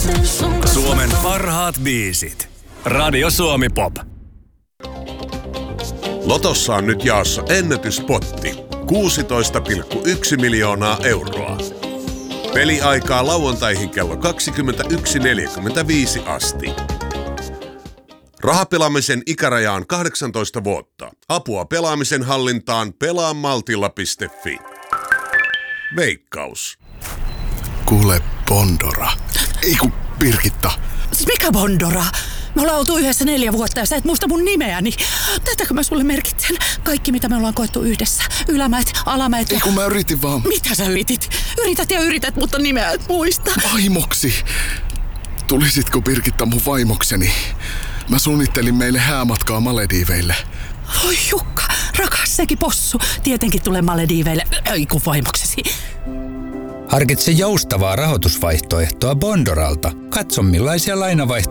Suomen parhaat biisit. Radio Suomi Pop. Lotossa on nyt jaossa ennätyspotti. 16,1 miljoonaa euroa. Peliaikaa lauantaihin kello 21.45 asti. Rahapelaamisen ikäraja on 18 vuotta. Apua pelaamisen hallintaan pelaamaltilla.fi. Veikkaus. Kuule, Bondora. Ei kun Birgitta. Mikä Bondora? Me ollaan oltu yhdessä 4 vuotta ja sä et muista mun nimeäni. Tätäkö mä sulle merkitsen? Kaikki mitä me ollaan koettu yhdessä. Ylämäet, alamäet. Ei kun mä yritin vaan. Mitä sä yritit? Yrität, mutta nimeä et muista. Vaimoksi. Tulisitko Birgitta mun vaimokseni? Mä suunnittelin meille häämatkaa Malediiveille. Oi Jukka, rakas sekin possu. Tietenkin tulee Malediiveille. Ei kun vaimoksesi. Harkitse joustavaa rahoitusvaihtoehtoa Bondoralta. Katso millaisia lainavaihtoehtoja